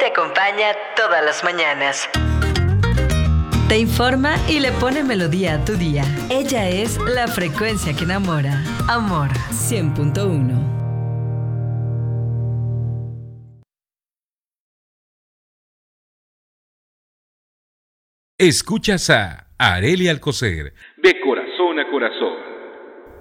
te acompaña todas las mañanas. Te informa y le pone melodía a tu día. Ella es la frecuencia que enamora. Amor 100.1. Escuchas a Arely Alcocer